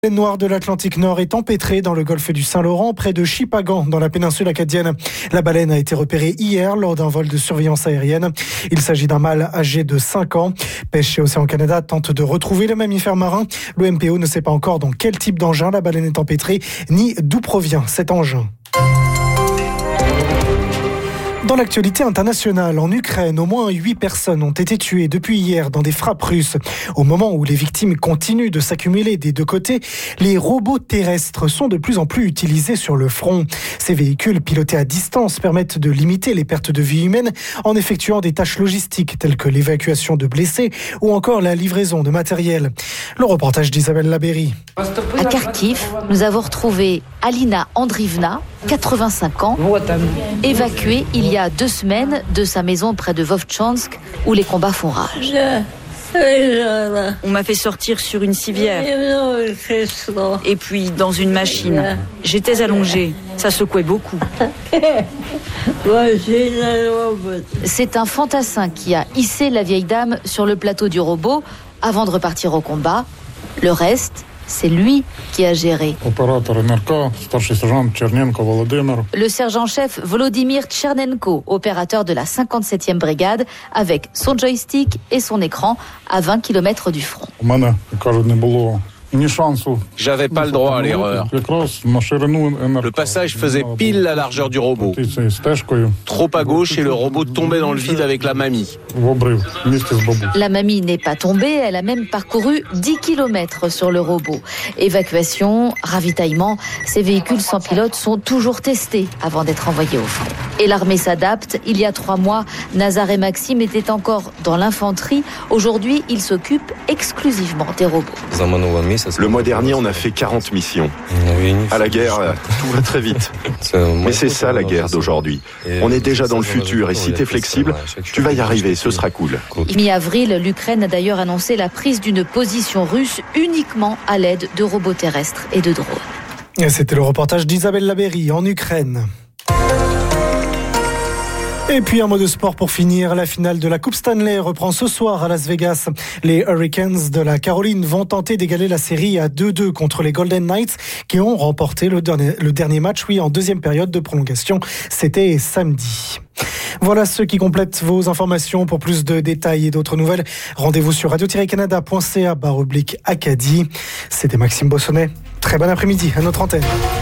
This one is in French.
La baleine noire de l'Atlantique Nord est empêtrée dans le golfe du Saint-Laurent, près de Shippagan, dans la péninsule acadienne. La baleine a été repérée hier lors d'un vol de surveillance aérienne. Il s'agit d'un mâle âgé de 5 ans. Pêche et Océan Canada tente de retrouver le mammifère marin. L'OMPO ne sait pas encore dans quel type d'engin la baleine est empêtrée, ni d'où provient cet engin. Dans l'actualité internationale, en Ukraine, au moins 8 personnes ont été tuées depuis hier dans des frappes russes. Au moment où les victimes continuent de s'accumuler des deux côtés, les robots terrestres sont de plus en plus utilisés sur le front. Ces véhicules pilotés à distance permettent de limiter les pertes de vie humaines en effectuant des tâches logistiques telles que l'évacuation de blessés ou encore la livraison de matériel. Le reportage d'Isabelle Labéry. À Kharkiv, nous avons retrouvé Alina Andrievna, 85 ans, évacuée il y a 2 semaines de sa maison près de Vovchansk où les combats font rage. On m'a fait sortir sur une civière et puis dans une machine. J'étais allongée, ça secouait beaucoup. C'est un fantassin qui a hissé la vieille dame sur le plateau du robot avant de repartir au combat. Le reste, c'est lui qui a géré. Le sergent-chef Volodymyr Tchernenko, opérateur de la 57e brigade, avec son joystick et son écran à 20 km du front. J'avais pas le droit à l'erreur. Le passage faisait pile la largeur du robot. Trop à gauche et le robot tombait dans le vide avec la mamie. La mamie n'est pas tombée, elle a même parcouru 10 km sur le robot. Évacuation, ravitaillement, ces véhicules sans pilote sont toujours testés avant d'être envoyés au front. Et l'armée s'adapte. Il y a 3 mois, Nazar et Maxime étaient encore dans l'infanterie. Aujourd'hui, ils s'occupent exclusivement des robots. Le mois dernier, on a fait 40 missions. À la guerre, tout va très vite. Mais c'est ça la guerre d'aujourd'hui. On est déjà dans le futur et si t'es flexible, tu vas y arriver, ce sera cool. Mi-avril, l'Ukraine a d'ailleurs annoncé la prise d'une position russe uniquement à l'aide de robots terrestres et de drones. Et c'était le reportage d'Isabelle Labéry en Ukraine. Et puis un mot de sport pour finir. La finale de la Coupe Stanley reprend ce soir à Las Vegas. Les Hurricanes de la Caroline vont tenter d'égaler la série à 2-2 contre les Golden Knights qui ont remporté le dernier match, en deuxième période de prolongation. C'était samedi. Voilà ce qui complète vos informations. Pour plus de détails et d'autres nouvelles, rendez-vous sur radio-canada.ca/Acadie. C'était Maxime Bossonnet. Très bon après-midi à notre antenne.